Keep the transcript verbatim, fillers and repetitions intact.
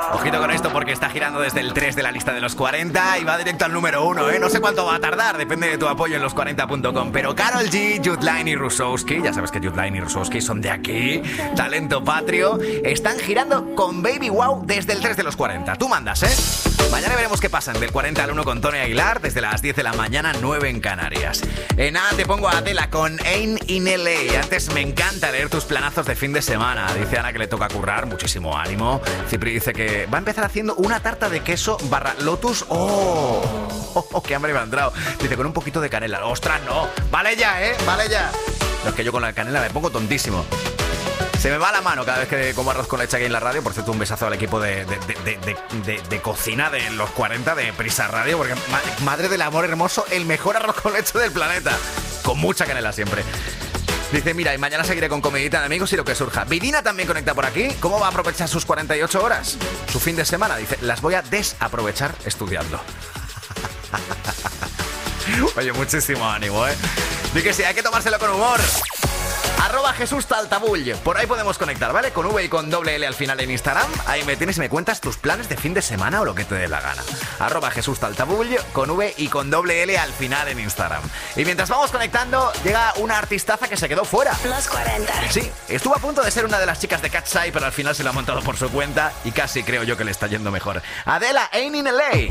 Ojito con esto porque está girando desde el tres de la lista de los cuarenta y va directo al número uno, ¿eh? No sé cuánto va a tardar, depende de tu apoyo en los cuarenta punto com. Pero Karol G, Jude Line y Rusowski, ya sabes que Jude Line y Rusowski son de aquí, talento patrio, están girando con Baby Wow desde el tres de los cuarenta. Tú mandas, ¿eh? Mañana veremos qué pasan del cuarenta al uno con Tony Aguilar, desde las diez de la mañana, nueve en Canarias. En nada te pongo a Adela con Ain't in L A. Antes me encanta leer tus planazos de fin de semana. Dice Ana que le toca currar, muchísimo ánimo. Cipri dice que va a empezar haciendo una tarta de queso barra Lotus. ¡Oh! ¡Oh, oh qué hambre me ha entrado! Dice, con un poquito de canela. ¡Ostras, no! ¡Vale ya, eh! ¡Vale ya! No, es que yo con la canela me pongo tontísimo. Se me va la mano cada vez que como arroz con leche aquí en la radio. Por cierto, un besazo al equipo de, de, de, de, de, de cocina de los cuarenta de Prisa Radio, porque madre del amor hermoso, el mejor arroz con leche del planeta. Con mucha canela siempre. Dice, mira, y mañana seguiré con comidita de amigos y lo que surja. Vidina también conecta por aquí. ¿Cómo va a aprovechar sus cuarenta y ocho horas? Su fin de semana. Dice, las voy a desaprovechar estudiando. Oye, muchísimo ánimo, ¿eh? Dice que sí, hay que tomárselo con humor. Arroba Jesús Taltabull. Por ahí podemos conectar, ¿vale? Con V y con doble L al final en Instagram. Ahí me tienes y me cuentas tus planes de fin de semana o lo que te dé la gana. Arroba Jesús Taltabull con V y con doble L al final en Instagram. Y mientras vamos conectando, llega una artistaza que se quedó fuera. Los cuarenta. Sí, estuvo a punto de ser una de las chicas de Cat's Eye, pero al final se lo ha montado por su cuenta y casi creo yo que le está yendo mejor. Adela, Ain't in L A.